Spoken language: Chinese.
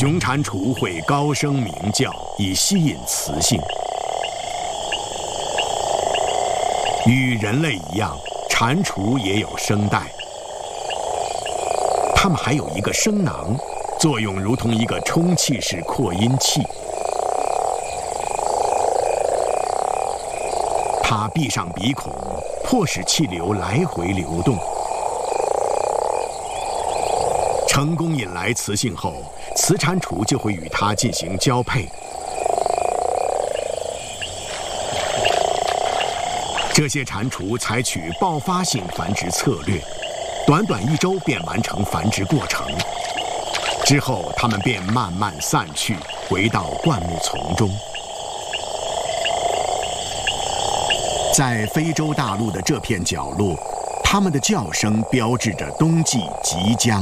雄蟾蜍会高声鸣叫，以吸引雌性。与人类一样，蟾蜍也有声带，它们还有一个声囊，作用如同一个充气式扩音器。它闭上鼻孔，迫使气流来回流动。成功引来雌性后，雌蟾蜍就会与它进行交配。这些蟾蜍采取爆发性繁殖策略，短短1周便完成繁殖过程。之后，它们便慢慢散去，回到灌木丛中。在非洲大陆的这片角落，它们的叫声标志着冬季即将